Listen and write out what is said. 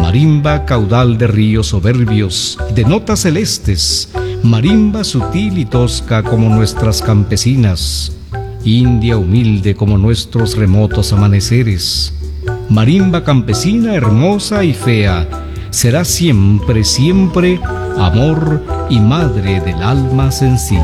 Marimba caudal de ríos soberbios, de notas celestes, marimba sutil y tosca como nuestras campesinas, india humilde como nuestros remotos amaneceres. Marimba campesina hermosa y fea, será siempre, siempre amor y madre del alma sencilla.